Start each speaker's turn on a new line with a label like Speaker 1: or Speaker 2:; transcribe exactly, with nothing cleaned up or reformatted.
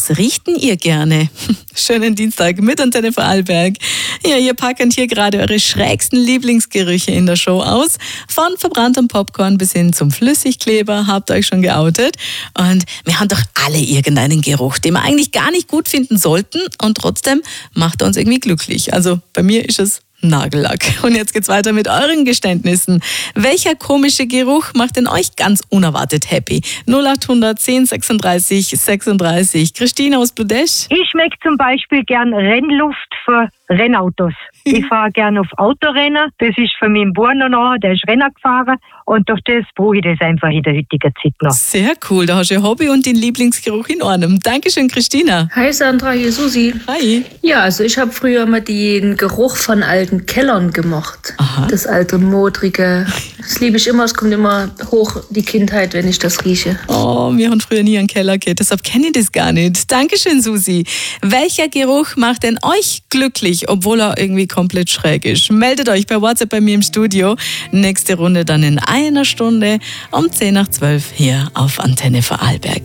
Speaker 1: Was riecht denn ihr gerne? Schönen Dienstag mit Antenne Vorarlberg. Ja, ihr packen hier gerade eure schrägsten Lieblingsgerüche in der Show aus. Von verbranntem Popcorn bis hin zum Flüssigkleber habt ihr euch schon geoutet. Und wir haben doch alle irgendeinen Geruch, den wir eigentlich gar nicht gut finden sollten. Und trotzdem macht er uns irgendwie glücklich. Also bei mir ist es Nagellack. Und jetzt geht's weiter mit euren Geständnissen. Welcher komische Geruch macht denn euch ganz unerwartet happy? null acht hundert zehn sechsunddreißig sechsunddreißig. Christina aus Budesch.
Speaker 2: Ich schmecke zum Beispiel gern Rennluft für Rennautos. Ich fahre gern auf Autorennen. Das ist von meinem Bruder noch, der ist Renner gefahren. Und durch das brauche ich das einfach in der heutigen Zeit noch.
Speaker 1: Sehr cool, da hast du ein Hobby und den Lieblingsgeruch in Ordnung. Dankeschön, Christina.
Speaker 3: Hi Sandra, hier Susi.
Speaker 1: Hi.
Speaker 3: Ja, also ich habe früher immer den Geruch von alten Kellern gemocht.
Speaker 1: Aha.
Speaker 3: Das alte, modrige. Das liebe ich immer, es kommt immer hoch, die Kindheit, wenn ich das rieche.
Speaker 1: Oh, wir haben früher nie einen Keller gehabt, deshalb kenne ich das gar nicht. Dankeschön, Susi. Welcher Geruch macht denn euch glücklich, obwohl er irgendwie komplett schräg ist? Meldet euch per WhatsApp bei mir im Studio. Nächste Runde dann in einer Stunde um zehn nach zwölf hier auf Antenne Vorarlberg.